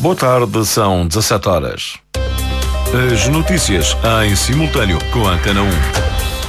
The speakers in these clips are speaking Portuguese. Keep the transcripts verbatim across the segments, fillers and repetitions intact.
Boa tarde, são dezassete horas. As notícias em simultâneo com a Antena um.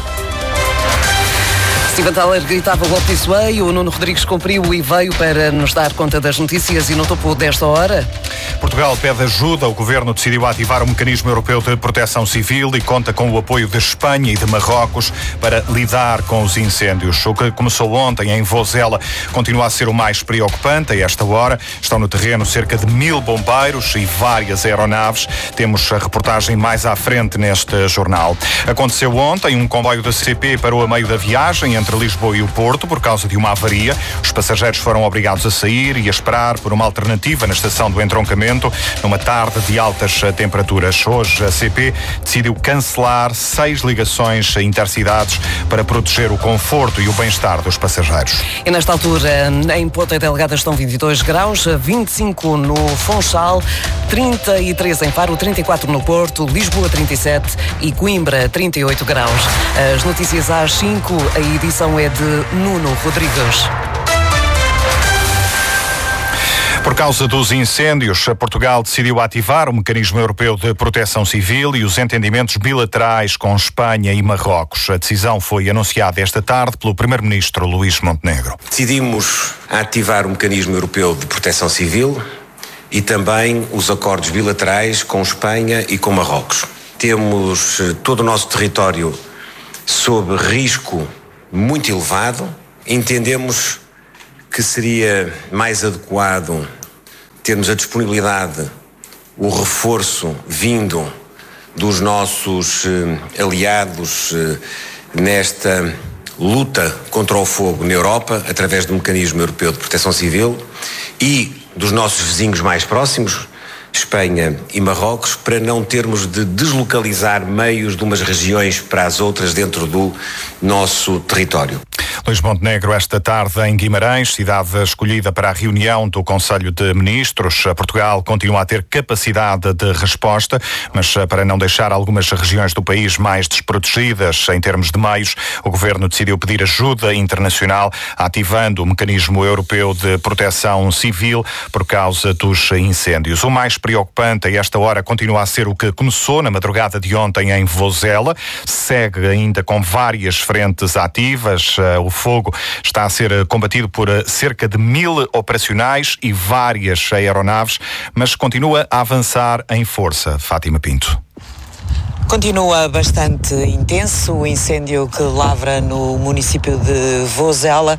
Steven Thaler gritava Walk This Way, o Nuno Rodrigues cumpriu e veio para nos dar conta das notícias e no topo desta hora. Portugal pede ajuda. O Governo decidiu ativar o Mecanismo Europeu de Proteção Civil e conta com o apoio de Espanha e de Marrocos para lidar com os incêndios. O que começou ontem em Vozela continua a ser o mais preocupante. A esta hora estão no terreno cerca de mil bombeiros e várias aeronaves. Temos a reportagem mais à frente neste jornal. Aconteceu ontem, um comboio da C P parou a meio da viagem entre Lisboa e o Porto por causa de uma avaria. Os passageiros foram obrigados a sair e a esperar por uma alternativa na estação do entroncamento numa tarde de altas temperaturas. Hoje a C P decidiu cancelar seis ligações intercidades para proteger o conforto e o bem-estar dos passageiros. E nesta altura, em Ponta Delgada estão vinte e dois graus, vinte e cinco no Funchal, trinta e três em Faro, trinta e quatro no Porto, Lisboa trinta e sete e Coimbra trinta e oito graus. As notícias às cinco, a edição é de Nuno Rodrigues. Por causa dos incêndios, Portugal decidiu ativar o Mecanismo Europeu de Proteção Civil e os entendimentos bilaterais com Espanha e Marrocos. A decisão foi anunciada esta tarde pelo Primeiro-Ministro Luís Montenegro. Decidimos ativar o Mecanismo Europeu de Proteção Civil e também os acordos bilaterais com Espanha e com Marrocos. Temos todo o nosso território sob risco muito elevado. Entendemos que seria mais adequado termos a disponibilidade, o reforço vindo dos nossos eh, aliados eh, nesta luta contra o fogo na Europa, através do Mecanismo Europeu de Proteção Civil, e dos nossos vizinhos mais próximos, Espanha e Marrocos, para não termos de deslocalizar meios de umas regiões para as outras dentro do nosso território. Luís Montenegro, esta tarde em Guimarães, cidade escolhida para a reunião do Conselho de Ministros. Portugal continua a ter capacidade de resposta, mas para não deixar algumas regiões do país mais desprotegidas em termos de meios, o Governo decidiu pedir ajuda internacional, ativando o Mecanismo Europeu de Proteção Civil por causa dos incêndios. O mais preocupante a esta hora continua a ser o que começou na madrugada de ontem em Vozela. Segue ainda com várias frentes ativas. O fogo está a ser combatido por cerca de mil operacionais e várias aeronaves, mas continua a avançar em força. Fátima Pinto. Continua bastante intenso o incêndio que lavra no município de Vozela.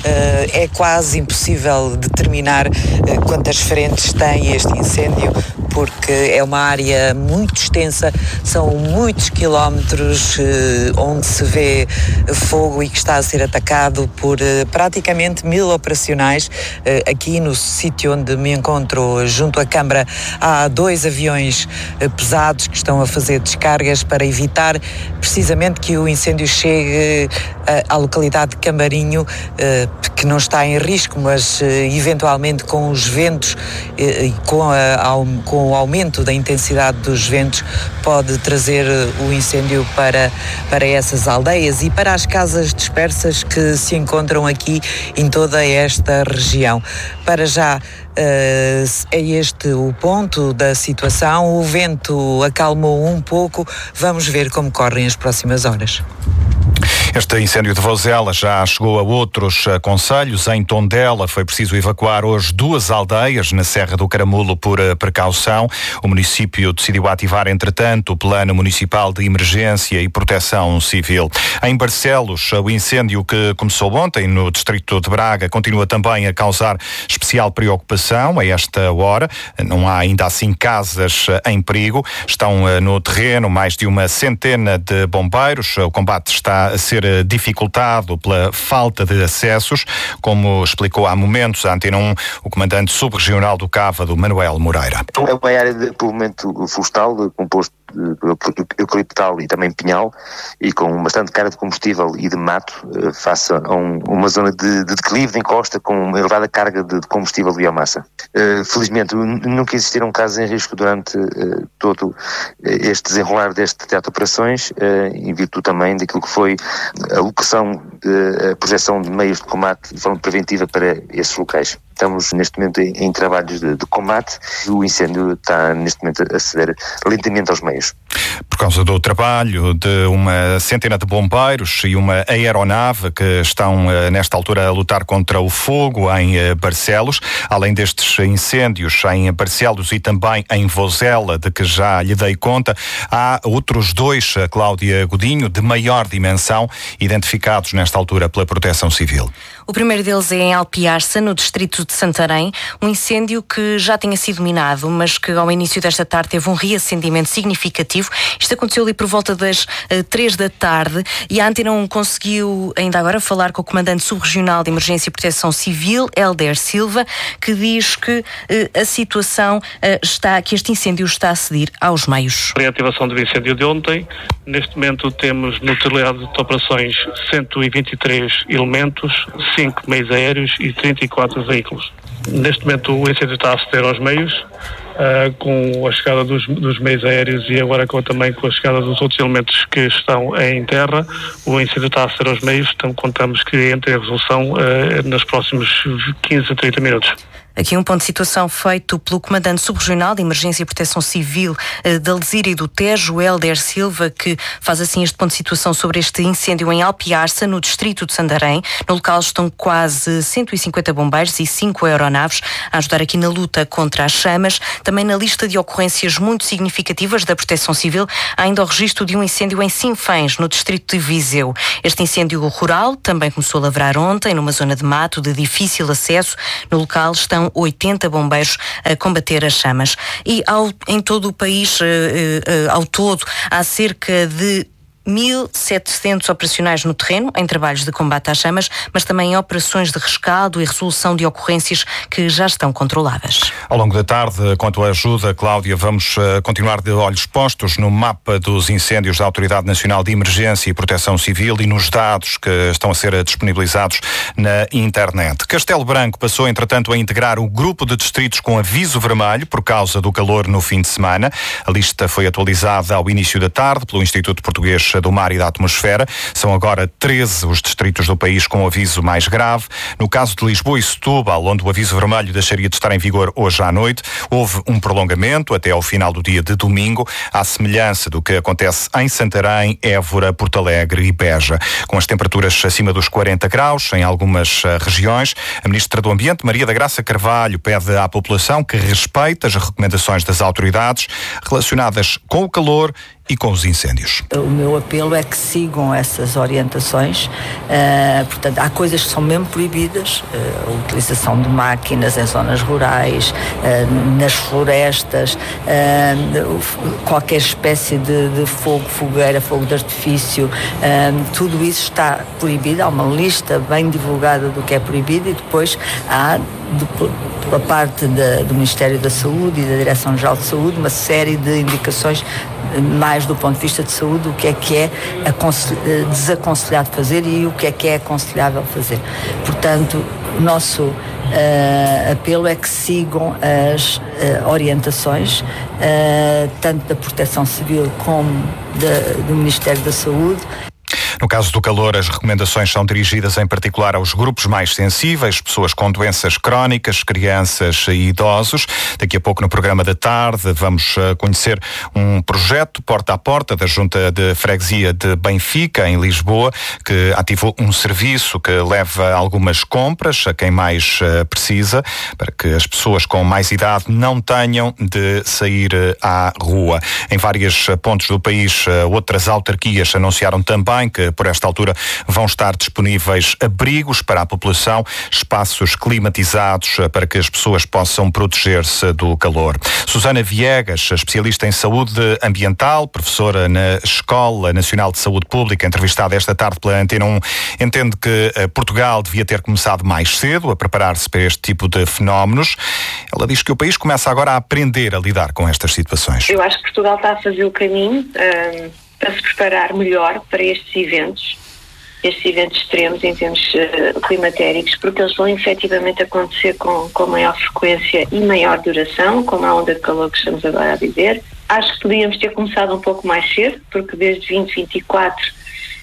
É quase impossível determinar quantas frentes tem este incêndio, porque é uma área muito extensa, são muitos quilómetros onde se vê fogo e que está a ser atacado por praticamente mil operacionais. Aqui no sítio onde me encontro, junto à Câmara, há dois aviões pesados que estão a fazer descargas para evitar precisamente que o incêndio chegue à localidade de Cambarinho, que não está em risco, mas eventualmente com os ventos e com, a, com o aumento da intensidade dos ventos pode trazer o incêndio para, para essas aldeias e para as casas dispersas que se encontram aqui em toda esta região. Para já Uh, é este o ponto da situação. O vento acalmou um pouco. Vamos ver como correm as próximas horas. Este incêndio de Vozela já chegou a outros uh, concelhos. Em Tondela foi preciso evacuar hoje duas aldeias na Serra do Caramulo por uh, precaução. O município decidiu ativar, entretanto, o Plano Municipal de Emergência e Proteção Civil. Em Barcelos, o incêndio que começou ontem no distrito de Braga continua também a causar especial preocupação a esta hora. Não há ainda assim casas uh, em perigo. Estão uh, no terreno mais de uma centena de bombeiros. O combate está a ser dificultado pela falta de acessos, como explicou há momentos à Antena um o comandante subregional do Cávado, Manuel Moreira. É uma área de povoamento florestal composto de eucaliptal e também pinhal, e com bastante carga de combustível e de mato, face a um, uma zona de, de declive de encosta com uma elevada carga de, de combustível de biomassa. Felizmente nunca existiram casos em risco durante todo este desenrolar deste teatro de operações, em virtude também daquilo que foi a alocação, de, a projeção de meios de combate de forma preventiva para esses locais. Estamos neste momento em, em trabalhos de, de combate. O incêndio está neste momento a aceder lentamente aos meios. Por causa do trabalho de uma centena de bombeiros e uma aeronave que estão nesta altura a lutar contra o fogo em Barcelos, além destes incêndios em Barcelos e também em Vozela, de que já lhe dei conta, há outros dois, Cláudia Godinho, de maior dimensão, identificados nesta altura pela Proteção Civil. O primeiro deles é em Alpiarça, no distrito de Santarém, um incêndio que já tinha sido minado, mas que ao início desta tarde teve um reacendimento significativo. Isto aconteceu ali por volta das uh, três da tarde e a Antena um conseguiu ainda agora falar com o comandante subregional de Emergência e Proteção Civil, Hélder Silva, que diz que uh, a situação uh, está, que este incêndio está a ceder aos meios. A reativação do incêndio de ontem, neste momento temos no telhado de operações cento e vinte e três elementos, cinco meios aéreos e trinta e quatro veículos. Neste momento o incêndio está a aceder aos meios, uh, com a chegada dos, dos meios aéreos e agora com, também com a chegada dos outros elementos que estão em terra. O incêndio está a aceder aos meios, então contamos que entre a resolução uh, nos próximos quinze a trinta minutos. Aqui um ponto de situação feito pelo comandante subregional de Emergência e Proteção Civil eh, da Alzira e do Tejo, Hélder Silva, que faz assim este ponto de situação sobre este incêndio em Alpiarça, no distrito de Santarém. No local estão quase cento e cinquenta bombeiros e cinco aeronaves a ajudar aqui na luta contra as chamas. Também na lista de ocorrências muito significativas da Proteção Civil há ainda o registro de um incêndio em Sinfãs, no distrito de Viseu. Este incêndio rural também começou a lavrar ontem, numa zona de mato de difícil acesso. No local estão oitenta bombeiros a combater as chamas. E ao, em todo o país, ao todo, há cerca de mil e setecentos operacionais no terreno, em trabalhos de combate às chamas, mas também em operações de rescaldo e resolução de ocorrências que já estão controladas. Ao longo da tarde, quanto à ajuda, Cláudia, vamos uh, continuar de olhos postos no mapa dos incêndios da Autoridade Nacional de Emergência e Proteção Civil e nos dados que estão a ser disponibilizados na internet. Castelo Branco passou, entretanto, a integrar o grupo de distritos com aviso vermelho por causa do calor no fim de semana. A lista foi atualizada ao início da tarde pelo Instituto Português do Mar e da Atmosfera. São agora treze os distritos do país com aviso mais grave. No caso de Lisboa e Setúbal, onde o aviso vermelho deixaria de estar em vigor hoje à noite, houve um prolongamento até ao final do dia de domingo, à semelhança do que acontece em Santarém, Évora, Porto Alegre e Beja. Com as temperaturas acima dos quarenta graus em algumas regiões, a Ministra do Ambiente, Maria da Graça Carvalho, pede à população que respeite as recomendações das autoridades relacionadas com o calor e com os incêndios. O meu apelo é que sigam essas orientações. Uh, portanto, há coisas que são mesmo proibidas, uh, a utilização de máquinas em zonas rurais, uh, nas florestas, uh, qualquer espécie de, de fogo, fogueira, fogo de artifício, uh, tudo isso está proibido. Há uma lista bem divulgada do que é proibido e depois há, de, pela parte de, do Ministério da Saúde e da Direção-Geral de Saúde, uma série de indicações mais do ponto de vista de saúde, o que é que é desaconselhado fazer e o que é que é aconselhável fazer. Portanto, o nosso uh, apelo é que sigam as uh, orientações, uh, tanto da Proteção Civil como da, do Ministério da Saúde. No caso do calor, as recomendações são dirigidas em particular aos grupos mais sensíveis, pessoas com doenças crónicas, crianças e idosos. Daqui a pouco, no programa da tarde, vamos conhecer um projeto porta a porta da Junta de Freguesia de Benfica, em Lisboa, que ativou um serviço que leva algumas compras a quem mais precisa, para que as pessoas com mais idade não tenham de sair à rua. Em vários pontos do país, outras autarquias anunciaram também que por esta altura vão estar disponíveis abrigos para a população, espaços climatizados para que as pessoas possam proteger-se do calor. Susana Viegas, especialista em saúde ambiental, professora na Escola Nacional de Saúde Pública, entrevistada esta tarde pela Antena um, entende que Portugal devia ter começado mais cedo a preparar-se para este tipo de fenómenos. Ela diz que o país começa agora a aprender a lidar com estas situações. Eu acho que Portugal está a fazer o caminho um... para se preparar melhor para estes eventos, estes eventos extremos em termos uh, climatéricos, porque eles vão efetivamente acontecer com, com maior frequência e maior duração, como a onda de calor que estamos agora a viver. Acho que podíamos ter começado um pouco mais cedo, porque desde vinte vinte e quatro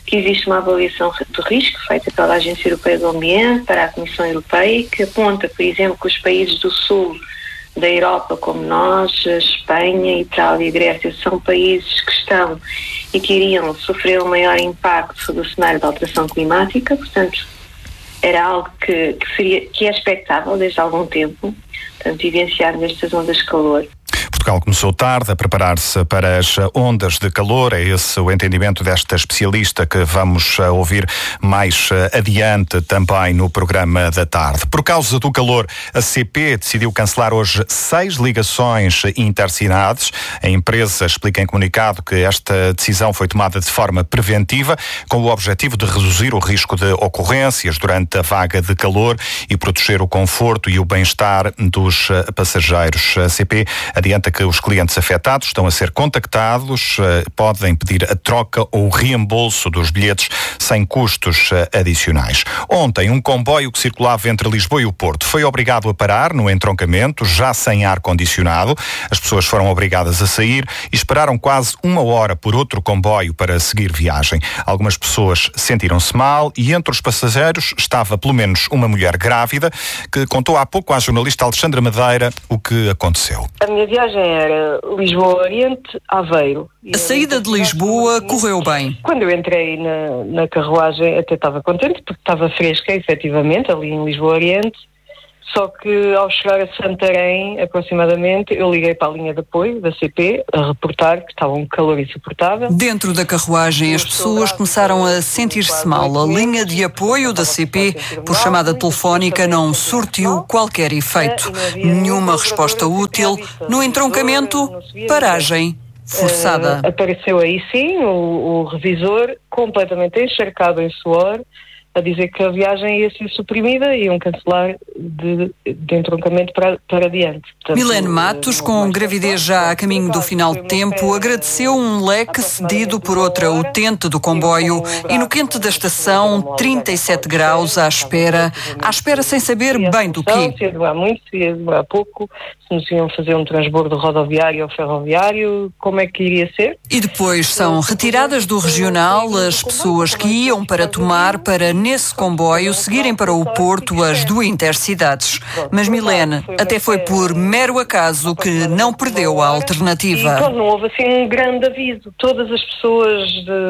que existe uma avaliação de risco feita pela Agência Europeia do Ambiente para a Comissão Europeia, que aponta, por exemplo, que os países do sul da Europa, como nós, Espanha, Itália e Grécia, são países que estão e que iriam sofrer um maior impacto sobre o cenário da alteração climática. Portanto, era algo que, que, seria, que é expectável desde há algum tempo, portanto, vivenciarmos estas ondas de calor. Portugal começou tarde a preparar-se para as ondas de calor. É esse o entendimento desta especialista que vamos ouvir mais adiante também no programa da tarde. Por causa do calor, a C P decidiu cancelar hoje seis ligações intercidades. A empresa explica em comunicado que esta decisão foi tomada de forma preventiva, com o objetivo de reduzir o risco de ocorrências durante a vaga de calor e proteger o conforto e o bem-estar dos passageiros. A C P adianta que os clientes afetados estão a ser contactados, podem pedir a troca ou o reembolso dos bilhetes sem custos adicionais. Ontem, um comboio que circulava entre Lisboa e o Porto foi obrigado a parar no entroncamento, já sem ar-condicionado. As pessoas foram obrigadas a sair e esperaram quase uma hora por outro comboio para seguir viagem. Algumas pessoas sentiram-se mal e entre os passageiros estava pelo menos uma mulher grávida que contou há pouco à jornalista Alexandra Madeira o que aconteceu. A minha viagem era Lisboa-Oriente, Aveiro. A saída de Lisboa correu bem. Quando eu entrei na, na carruagem até estava contente, porque estava fresca, efetivamente, ali em Lisboa-Oriente. Só que ao chegar a Santarém, aproximadamente, eu liguei para a linha de apoio da C P a reportar que estava um calor insuportável. Dentro da carruagem, as pessoas começaram a sentir-se mal. A linha de apoio da C P, por chamada telefónica, não surtiu qualquer efeito. Nenhuma resposta útil. No entroncamento, paragem forçada. Uh, apareceu aí sim o, o revisor, completamente encharcado em suor, a dizer que a viagem ia ser suprimida e iam cancelar de, de entroncamento para, para adiante. Portanto, Milene Matos, com gravidez já a caminho do final de tempo, agradeceu um leque cedido por outra utente do comboio e no quente da estação, trinta e sete graus à espera, à espera sem saber bem do quê. Se ia demorar muito, se ia demorar pouco, se nos iam fazer um transbordo rodoviário ou ferroviário, como é que iria ser? E depois são retiradas do regional as pessoas que iam para tomar para nesse comboio seguirem para o Porto as do Intercidades. Mas Milene até foi por mero acaso que não perdeu a alternativa. E, não houve assim um grande aviso. Todas as pessoas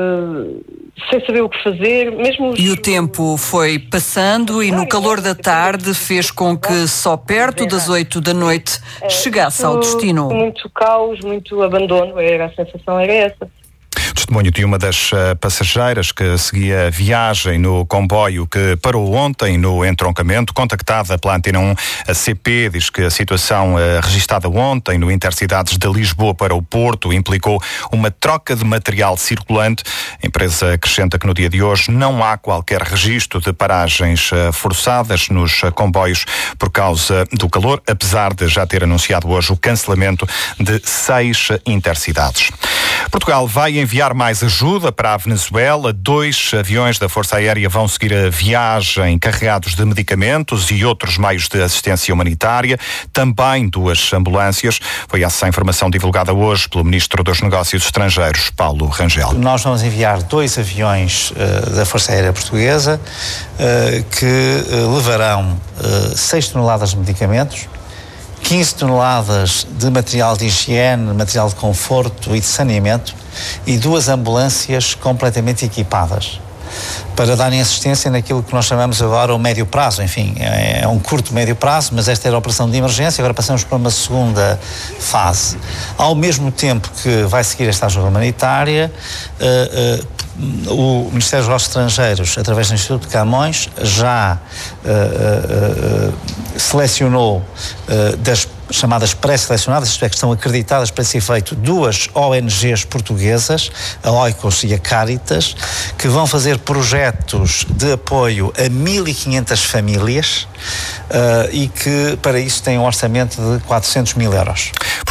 de... sem saber o que fazer, mesmo os... E o tempo foi passando e no calor da tarde fez com que só perto das oito da noite chegasse ao destino. Muito caos, muito abandono, era, a sensação era essa. Testemunho de uma das uh, passageiras que seguia a viagem no comboio que parou ontem no entroncamento. Contactada pela Antena um, a C P diz que a situação uh, registada ontem no Intercidades de Lisboa para o Porto implicou uma troca de material circulante. A empresa acrescenta que no dia de hoje não há qualquer registro de paragens uh, forçadas nos uh, comboios por causa do calor, apesar de já ter anunciado hoje o cancelamento de seis Intercidades. Portugal vai enviar mais ajuda para a Venezuela. Dois aviões da Força Aérea vão seguir a viagem carregados de medicamentos e outros meios de assistência humanitária. Também duas ambulâncias. Foi essa a informação divulgada hoje pelo Ministro dos Negócios Estrangeiros, Paulo Rangel. Nós vamos enviar dois aviões uh, da Força Aérea Portuguesa uh, que uh, levarão uh, seis toneladas de medicamentos, quinze toneladas de material de higiene, material de conforto e de saneamento e duas ambulâncias completamente equipadas para darem assistência naquilo que nós chamamos agora o médio prazo. Enfim, é um curto médio prazo, mas esta era a operação de emergência, agora passamos para uma segunda fase. Ao mesmo tempo que vai seguir esta ajuda humanitária, uh, uh, o Ministério dos Negócios Estrangeiros, através do Instituto de Camões, já uh, uh, uh, selecionou uh, das chamadas pré-selecionadas, isto é, que estão acreditadas para esse efeito, duas O N Gs portuguesas, a Oikos e a Caritas, que vão fazer projetos de apoio a mil e quinhentas famílias uh, e que para isso têm um orçamento de quatrocentos mil euros.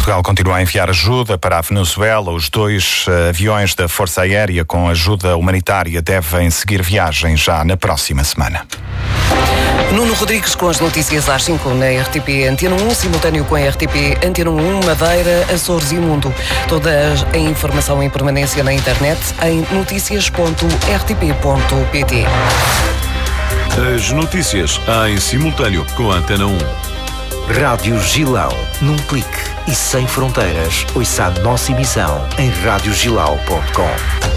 Portugal continua a enviar ajuda para a Venezuela. Os dois uh, aviões da Força Aérea com ajuda humanitária devem seguir viagem já na próxima semana. Nuno Rodrigues com as notícias às cinco na R T P Antena um, simultâneo com a R T P Antena um, Madeira, Açores e Mundo. Toda a informação em permanência na internet em notícias ponto r t p ponto p t. As notícias em simultâneo com a Antena um. Rádio Gilão, num clique e sem fronteiras. Ouça a nossa emissão em rádio gilau ponto com.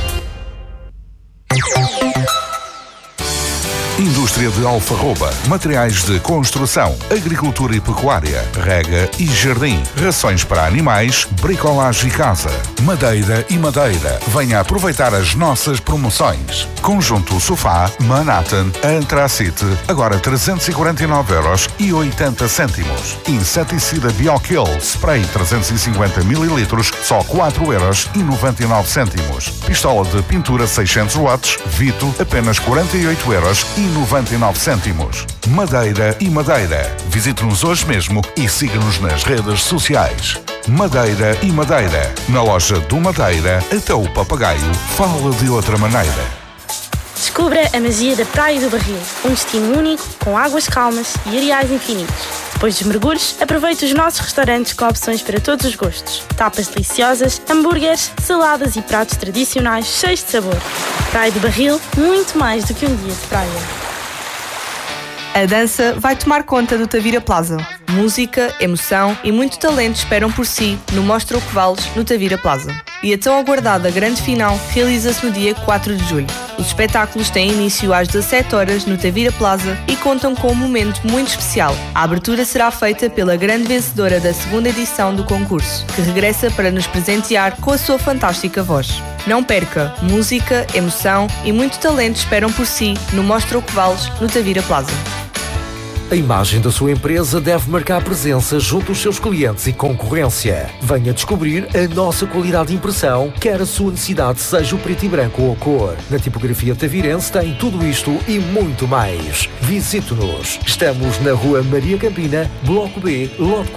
Indústria de Alfarroba, materiais de construção, agricultura e pecuária, rega e jardim, rações para animais, bricolagem e casa, madeira e madeira. Venha aproveitar as nossas promoções. Conjunto sofá Manhattan Antracite, agora trezentos e quarenta e nove euros e oitenta cêntimos. Inseticida Biokill, spray trezentos e cinquenta mililitros, só quatro euros e noventa e nove cêntimos. Pistola de pintura seiscentos watts, Vito, apenas quarenta e oito euros e noventa e nove cêntimos. Madeira e madeira. Visite-nos hoje mesmo e siga-nos nas redes sociais. Madeira e madeira. Na loja do Madeira, até o papagaio fala de outra maneira. Descubra a magia da Praia do Barril, um destino único, com águas calmas e areais infinitos. Depois dos mergulhos, aproveite os nossos restaurantes com opções para todos os gostos. Tapas deliciosas, hambúrgueres, saladas e pratos tradicionais cheios de sabor. Praia do Barril, muito mais do que um dia de praia. A dança vai tomar conta do Tavira Plaza. Música, emoção e muito talento esperam por si no Mostra o que Vales, no Tavira Plaza. E a tão aguardada grande final realiza-se no dia quatro de julho. Os espetáculos têm início às dezassete horas no Tavira Plaza e contam com um momento muito especial. A abertura será feita pela grande vencedora da segunda edição do concurso, que regressa para nos presentear com a sua fantástica voz. Não perca! Música, emoção e muito talento esperam por si no Mostra o que Vales, no Tavira Plaza. A imagem da sua empresa deve marcar presença junto aos seus clientes e concorrência. Venha descobrir a nossa qualidade de impressão, quer a sua necessidade seja o preto e branco ou a cor. Na tipografia tavirense tem tudo isto e muito mais. Visite-nos. Estamos na Rua Maria Campina, Bloco B, Lote